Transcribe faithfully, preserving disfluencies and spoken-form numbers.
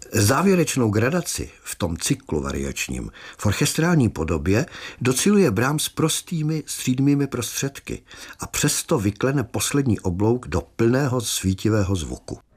Závěrečnou gradaci v tom cyklu variačním v orchestrální podobě dociluje Brahms prostými střídmými prostředky a přesto vyklene poslední oblouk do plného svítivého zvuku.